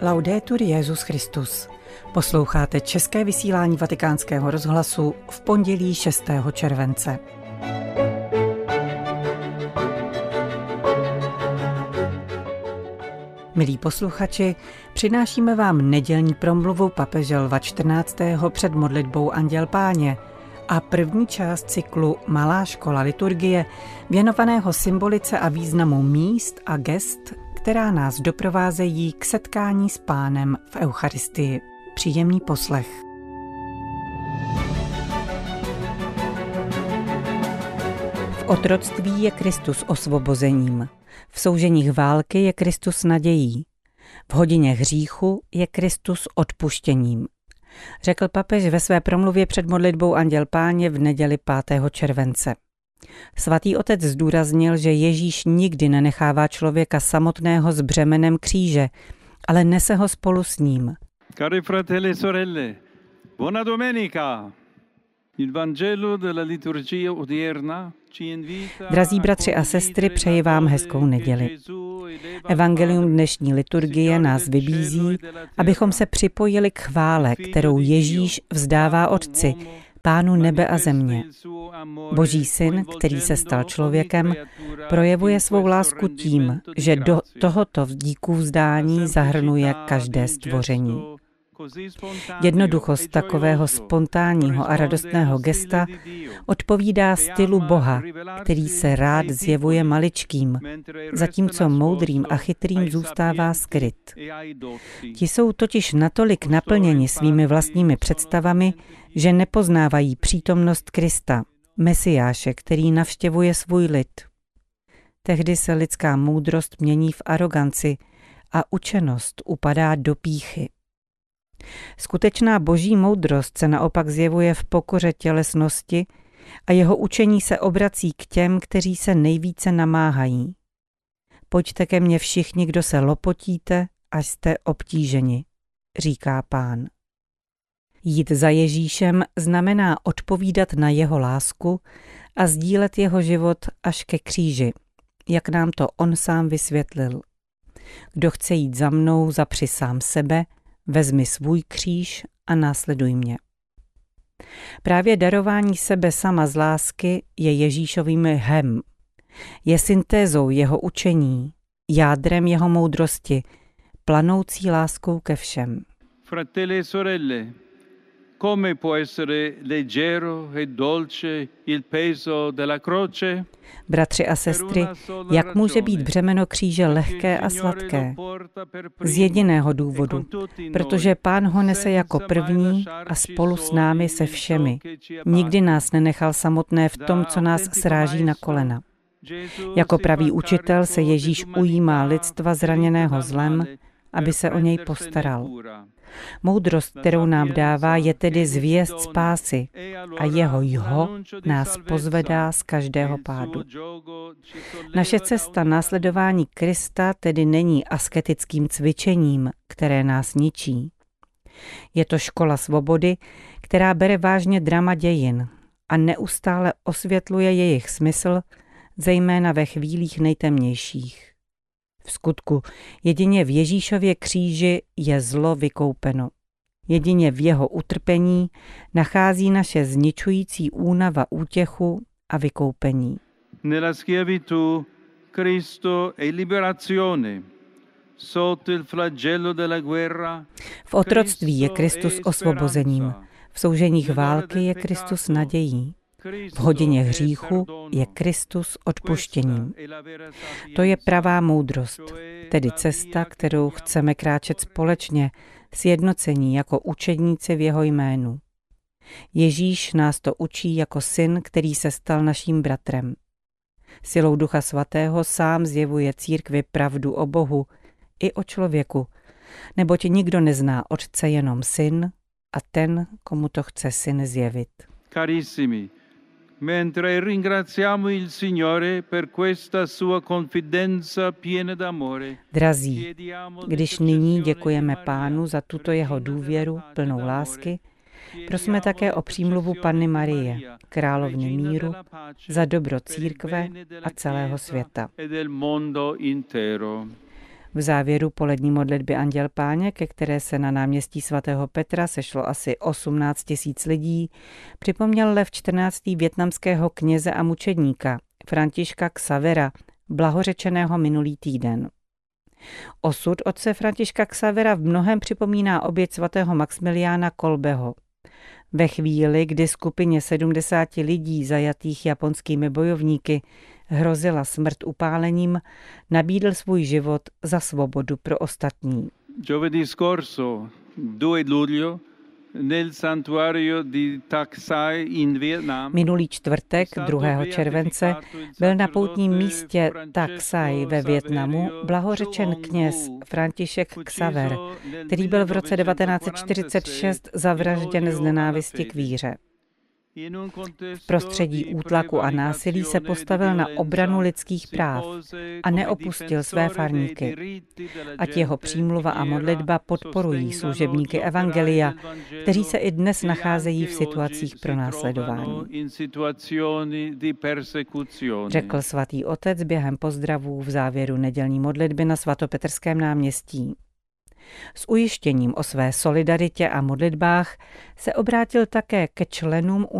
Laudetur Jesus Christus. Posloucháte české vysílání Vatikánského rozhlasu v pondělí 6. července. Milí posluchači, přinášíme vám nedělní promluvu papeže Lva XIV. Před modlitbou Anděl Páně a první část cyklu Malá škola liturgie, věnovaného symbolice a významu míst a gest, která nás doprovázejí k setkání s Pánem v Eucharistii. Příjemný poslech. V otroctví je Kristus osvobozením. V souženích války je Kristus nadějí. V hodině hříchu je Kristus odpuštěním. Řekl papež ve své promluvě před modlitbou Anděl Páně v neděli 5. července. Svatý otec zdůraznil, že Ježíš nikdy nenechává člověka samotného s břemenem kříže, ale nese ho spolu s ním. Cari fratelli e sorelle, buona domenica. Il Vangelo della liturgia odierna ci invita. Drazí bratři a sestry, přeji vám hezkou neděli. Evangelium dnešní liturgie nás vybízí, abychom se připojili k chvále, kterou Ježíš vzdává Otci, Pánu nebe a země. Boží syn, který se stal člověkem, projevuje svou lásku tím, že do tohoto díku vzdání zahrnuje každé stvoření. Jednoduchost takového spontánního a radostného gesta odpovídá stylu Boha, který se rád zjevuje maličkým, zatímco moudrým a chytrým zůstává skryt. Ti jsou totiž natolik naplněni svými vlastními představami, že nepoznávají přítomnost Krista, Mesiáše, který navštěvuje svůj lid. Tehdy se lidská moudrost mění v aroganci a učenost upadá do pýchy. Skutečná boží moudrost se naopak zjevuje v pokoře tělesnosti a jeho učení se obrací k těm, kteří se nejvíce namáhají. Pojďte ke mně všichni, kdo se lopotíte, až jste obtíženi, říká Pán. Jít za Ježíšem znamená odpovídat na jeho lásku a sdílet jeho život až ke kříži, jak nám to on sám vysvětlil. Kdo chce jít za mnou, zapři sám sebe, vezmi svůj kříž a následuj mě. Právě darování sebe sama z lásky je Ježíšovým hem. Je syntézou jeho učení, jádrem jeho moudrosti, planoucí láskou ke všem. Fratelli e sorelle, come può essere leggero e dolce il peso della croce? Bratři a sestry, jak může být břemeno kříže lehké a sladké? Z jediného důvodu, protože Pán ho nese jako první a spolu s námi se všemi. Nikdy nás nenechal samotné v tom, co nás sráží na kolena. Jako pravý učitel se Ježíš ujímá lidstva zraněného zlem, aby se o něj postaral. Moudrost, kterou nám dává, je tedy zvěst spásy a jeho nás pozvedá z každého pádu. Naše cesta následování Krista tedy není asketickým cvičením, které nás ničí. Je to škola svobody, která bere vážně drama dějin a neustále osvětluje jejich smysl, zejména ve chvílích nejtemnějších. V skutku, jedině v Ježíšově kříži je zlo vykoupeno. Jedině v jeho utrpení nachází naše zničující únava útěchu a vykoupení. Nella schiavitù Cristo è liberazione. Sotto il flagello della guerra. V otroctví je Kristus osvobozením. V souženích války je Kristus nadějí. V hodině hříchu je Kristus odpuštěním. To je pravá moudrost, tedy cesta, kterou chceme kráčet společně, sjednocení jako učedníci v jeho jménu. Ježíš nás to učí jako syn, který se stal naším bratrem. Silou Ducha Svatého sám zjevuje církvi pravdu o Bohu i o člověku, neboť nikdo nezná Otce, jenom syn a ten, komu to chce syn zjevit. Carissimi, mentre ringraziamo il Signore per questa sua confidenza piena d'amore. Drazí, když nyní děkujeme Pánu za tuto jeho důvěru plnou lásky, prosme také o přímluvu Panny Marie, královny míru, za dobro církve a celého světa. V závěru polední modlitby Anděl Páně, ke které se na náměstí svatého Petra sešlo asi 18 000 lidí, připomněl Lev XIV. Vietnamského kněze a mučedníka Františka Xavera, blahořečeného minulý týden. Osud otce Františka Xavera v mnohém připomíná oběť svatého Maxmiliána Kolbeho. Ve chvíli, kdy skupině 70 lidí zajatých japonskými bojovníky hrozila smrt upálením, nabídl svůj život za svobodu pro ostatní. Giovedì scorso, 2 luglio, nel santuario di Tak Sai in Vietnam. Minulý čtvrtek, 2. července, byl na poutním místě Tak Sai ve Vietnamu blahořečen kněz František Xaver, který byl v roce 1946 zavražděn z nenávisti k víře. V prostředí útlaku a násilí se postavil na obranu lidských práv a neopustil své farníky. Ať jeho přímluva a modlitba podporují služebníky evangelia, kteří se i dnes nacházejí v situacích pronásledování. Řekl svatý otec během pozdravů v závěru nedělní modlitby na svatopetrském náměstí. S ujištěním o své solidaritě a modlitbách se obrátil také ke členům